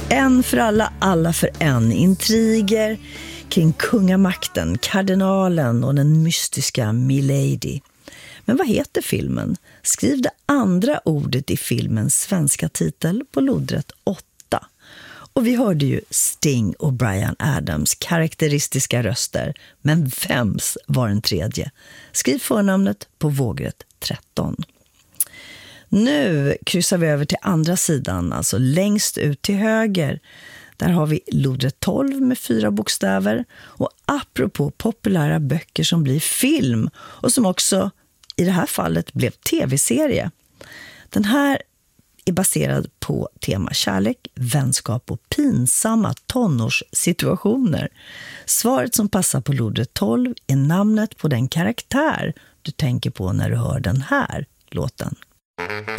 En för alla, alla för en. Intriger kring kungamakten, kardinalen och den mystiska Milady. Men vad heter filmen? Skriv det andra ordet i filmens svenska titel på lodrätt 8. Och vi hörde ju Sting och Bryan Adams karaktäristiska röster. Men vems var den tredje? Skriv förnamnet på vågrätt 13. Nu kryssar vi över till andra sidan, alltså längst ut till höger. Där har vi lodrätt 12 med 4 bokstäver. Och apropå populära böcker som blir film och som också i det här fallet blev tv-serie. Den här är baserad på tema kärlek, vänskap och pinsamma tonårssituationer. Svaret som passar på lodrätt 12 är namnet på den karaktär du tänker på när du hör den här låten.